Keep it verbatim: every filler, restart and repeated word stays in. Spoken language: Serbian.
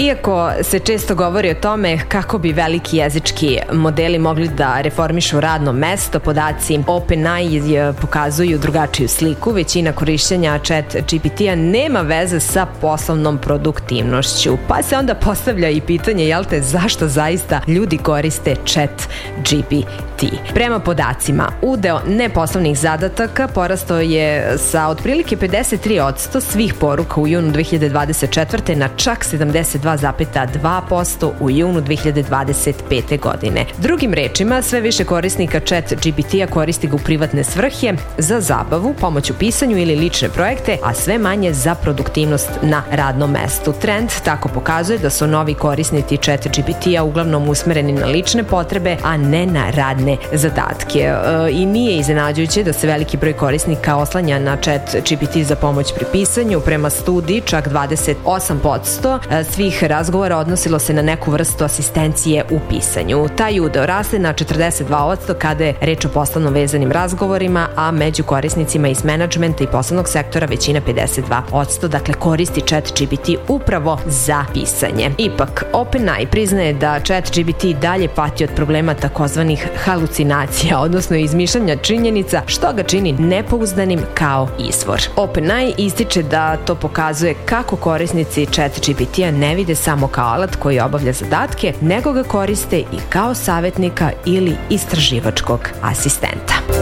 Iako se često govori o tome kako bi veliki jezički modeli mogli da reformišu radno mesto, podaci OpenAI pokazuju drugačiju sliku. Većina korišćenja Chat G P T-a nema veze sa poslovnom produktivnošću. Pa se onda postavlja i pitanje, jel te, zašto zaista ljudi koriste Chat G P T? Prema podacima, udeo neposlovnih zadataka porastao je sa otprilike pedeset tri posto svih poruka u junu dve hiljade dvadeset četvrte na čak sedamdeset dva zarez dva posto u junu dve hiljade dvadeset pete. godine. Drugim rečima, sve više korisnika Chat G P T-a koristi ga u privatne svrhe, za zabavu, pomoć u pisanju ili lične projekte, a sve manje za produktivnost na radnom mestu. Trend tako pokazuje da su novi korisnici Chat G P T-a uglavnom usmereni na lične potrebe, a ne na radne zadatke. E, I nije iznenađujuće da se veliki broj korisnika oslanja na Chat G P T za pomoć pri pisanju. Prema studiji, čak dvadeset osam posto svih razgovora odnosilo se na neku vrstu asistencije u pisanju. Taj udeo raste na četrdeset dva posto kada je reč o poslovno vezanim razgovorima, a među korisnicima iz menadžmenta i poslovnog sektora većina pedeset dva posto, dakle koristi Chat G P T upravo za pisanje. Ipak, OpenAI priznaje da Chat G P T dalje pati od problema takozvanih halucinacija, odnosno izmišljanja činjenica, što ga čini nepouzdanim kao izvor. OpenAI ističe da to pokazuje kako korisnici Chat G P T-a ne vide samo kao alat koji obavlja zadatke, nego ga koriste i kao savjetnika ili istraživačkog asistenta.